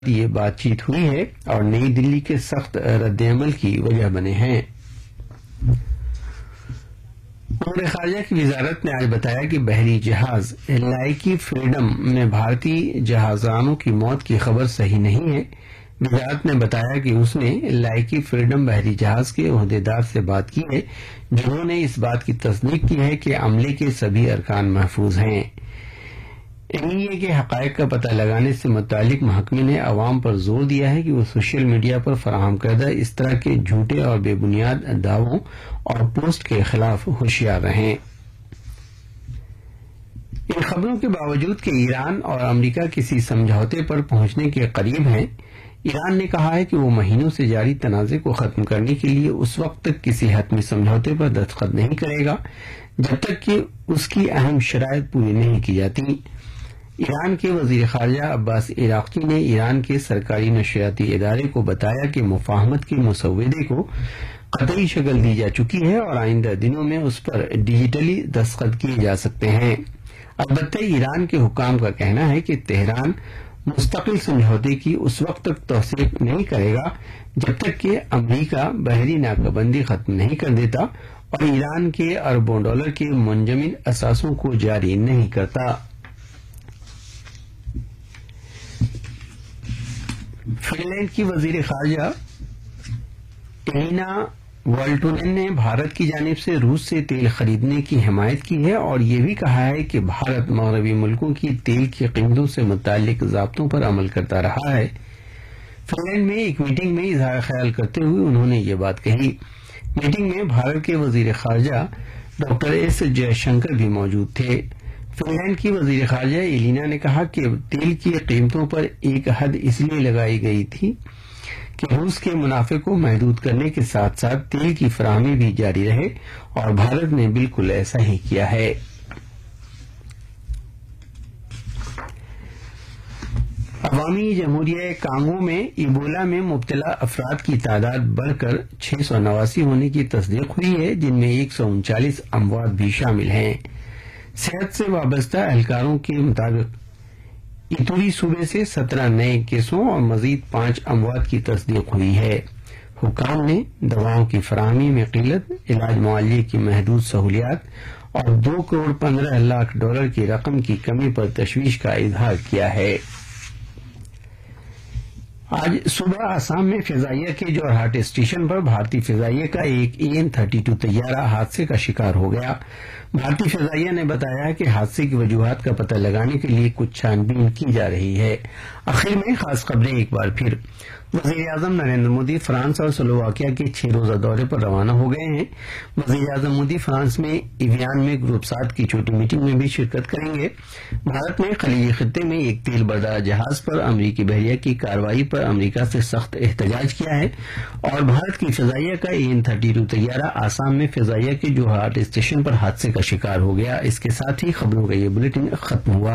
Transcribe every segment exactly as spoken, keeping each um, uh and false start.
یہ بات چیت ہوئی ہے اور نئی دلی کے سخت رد عمل کی وجہ بنے ہیں۔ امور خارجہ کی وزارت نے آج بتایا کہ بحری جہاز لائکی فریڈم میں بھارتی جہازرانوں کی موت کی خبر صحیح نہیں ہے۔ وزارت نے بتایا کہ اس نے لائکی فریڈم بحری جہاز کے عہدیدار سے بات کی ہے، جنہوں نے اس بات کی تصدیق کی ہے کہ عملے کے سبھی ارکان محفوظ ہیں۔ این ای اے کے حقائق کا پتہ لگانے سے متعلق محکمے نے عوام پر زور دیا ہے کہ وہ سوشل میڈیا پر فراہم کردہ اس طرح کے جھوٹے اور بے بنیاد دعووں اور پوسٹ کے خلاف ہوشیار رہیں۔ ان خبروں کے باوجود کہ ایران اور امریکہ کسی سمجھوتے پر پہنچنے کے قریب ہیں، ایران نے کہا ہے کہ وہ مہینوں سے جاری تنازع کو ختم کرنے کے لیے اس وقت تک کسی حتمی سمجھوتے پر دستخط نہیں کرے گا جب تک کہ اس کی اہم شرائط پوری نہیں کی جاتی۔ ایران کے وزیر خارجہ عباس عراقچی نے ایران کے سرکاری نشریاتی ادارے کو بتایا کہ مفاہمت کے مسودے کو قطعی شکل دی جا چکی ہے اور آئندہ دنوں میں اس پر ڈیجیٹلی دستخط کیے جا سکتے ہیں۔ البتہ ایران کے حکام کا کہنا ہے کہ تہران مستقل سمجھوتے کی اس وقت تک توثیق نہیں کرے گا جب تک کہ امریکہ بحری ناکہ بندی ختم نہیں کر دیتا اور ایران کے اربوں ڈالر کے منجمد اثاثوں کو جاری نہیں کرتا۔ فن لینڈ کی وزیر خارجہ ایلینا والٹونن نے بھارت کی جانب سے روس سے تیل خریدنے کی حمایت کی ہے اور یہ بھی کہا ہے کہ بھارت مغربی ملکوں کی تیل کی قیمتوں سے متعلق ضابطوں پر عمل کرتا رہا ہے۔ فن لینڈ میں ایک میٹنگ میں اظہار خیال کرتے ہوئے انہوں نے یہ بات کہی۔ میٹنگ میں بھارت کے وزیر خارجہ ڈاکٹر ایس جے شنکر بھی موجود تھے۔ فن لینڈ کی وزیر خارجہ ایلینا نے کہا کہ تیل کی قیمتوں پر ایک حد اس لیے لگائی گئی تھی کہ روس کے منافع کو محدود کرنے کے ساتھ ساتھ تیل کی فراہمی بھی جاری رہے اور بھارت نے بالکل ایسا ہی کیا ہے۔ عوامی جمہوریہ کانگو میں ایبولا میں مبتلا افراد کی تعداد بڑھ کر چھ سو نواسی ہونے کی تصدیق ہوئی ہے، جن میں ایک سو انچالیس اموات بھی شامل ہیں۔ صحت سے وابستہ اہلکاروں کے مطابق ایتوری صوبے سے سترہ نئے کیسوں اور مزید پانچ اموات کی تصدیق ہوئی ہے۔ حکام نے دواؤں کی فراہمی میں قلت، علاج معالجے کی محدود سہولیات اور دو کروڑ پندرہ لاکھ ڈالر کی رقم کی کمی پر تشویش کا اظہار کیا ہے۔ آج صبح آسام میں فضائیہ کے جورہاٹ اسٹیشن پر بھارتی فضائیہ کا ایک ای این تھرٹی ٹو طیارہ حادثے کا شکار ہو گیا۔ بھارتی فضائیہ نے بتایا کہ حادثے کی وجوہات کا پتہ لگانے کے لیے کچھ چھان بین کی جا رہی ہے۔ آخر میں خاص خبریں ایک بار پھر۔ وزیر اعظم نریندر مودی فرانس اور سلوواکیہ کے چھ روزہ دورے پر روانہ ہو گئے ہیں۔ وزیر اعظم مودی فرانس میں ایویان میں گروپ سات کی چھوٹی میٹنگ میں بھی شرکت کریں گے۔ بھارت نے خلیجی خطے میں ایک تیل بردار جہاز پر امریکی بحریہ کی کارروائی پر امریکہ سے سخت احتجاج کیا ہے اور بھارت کی فضائیہ کا ای این تھرٹی ٹو طیارہ آسام میں فضائیہ کے جورہاٹ اسٹیشن پر حادثے کا شکار ہو گیا۔ اس کے ساتھ ہی خبروں کا یہ بلیٹن ختم ہوا۔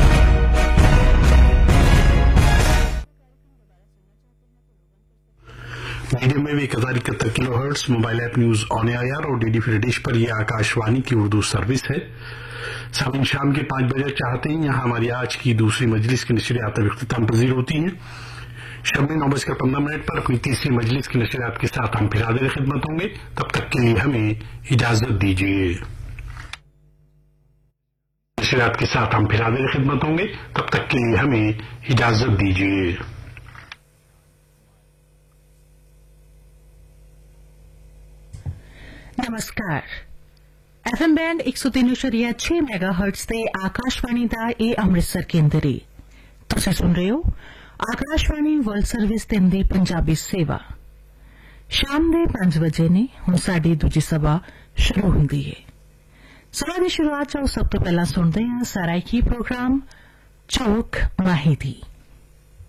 میڈیم میں ایک ہزار اکہتر کلو hertz mobile app news on year اور ڈی ڈی فری ڈش پر یہ آکاش وانی کی اردو سروس ہے۔ سامعین شام کے پانچ بجے چاہتے ہیں یہاں ہماری آج کی دوسری مجلس کی نشریات اب اختتام پذیر ہوتی ہیں۔ شب میں نو بج کر پندرہ منٹ پر اپنی تیسری مجلس کی نشریات کے ساتھ ہم پھر حاضر خدمت ہوں گے، تب تک کے لیے ہمیں اجازت دیجیے۔ نشریات کے ساتھ ہم پھر حاضر خدمت ہوں گے، تب تک کے لیے ہمیں اجازت دیجیے۔ ਨਮਸਕਾਰ ਐਫ ਐਮ ਬੈਂਡ ਇੱਕ ਸੌ ਤਿੰਨ ਦਸ਼ਮਲਵ ਛੇ ਮੈਗਾਹਰਟਜ਼ ਤੇ ਆਕਾਸ਼ਵਾਣੀ ਦਾ ਇਹ ਅੰਮ੍ਰਿਤਸਰ ਕੇਂਦਰ ਹੈ। ਤੁਸੀਂ ਸੁਣ ਰਹੇ ਹੋ ਆਕਾਸ਼ਵਾਣੀ ਵਰਲਡ ਸਰਵਿਸ ਤਿੰਨ ਦੀ ਪੰਜਾਬੀ ਸੇਵਾ। ਸ਼ਾਮ ਦੇ ਪੰਜ ਵਜੇ ਨੇ ਹੁਣ ਸਾਡੀ ਦੂਜੀ ਸਭਾ ਸ਼ੁਰੂ ਹੁੰਦੀ ਹੈ। ਸਭਾ ਦੀ ਸ਼ੁਰੂਆਤ ਚ ਸਭ ਤੋਂ ਪਹਿਲਾਂ ਸੁਣਦੇ ਹਾਂ ਸਰਾਇਕੀ ਪ੍ਰੋਗਰਾਮ ਚੌਕ ਮਾਹੀ ਦੀ।